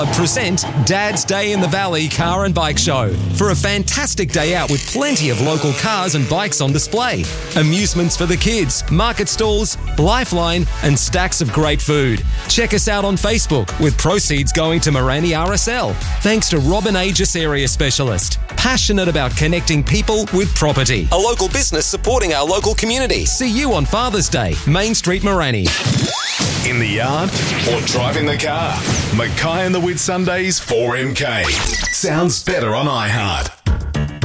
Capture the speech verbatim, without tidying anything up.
Present Dad's Day in the Valley Car and Bike Show for a fantastic day out with plenty of local cars and bikes on display, amusements for the kids, market stalls, lifeline and stacks of great food. Check us out on Facebook with proceeds going to Morani R S L. Thanks to Robin Aegis Area Specialist, passionate about connecting people with property. A local business supporting our local community. See you on Father's Day, Main Street, Morani. In the yard or driving the car? Mackay and the Whit Sundays four M K. Sounds better on iHeart.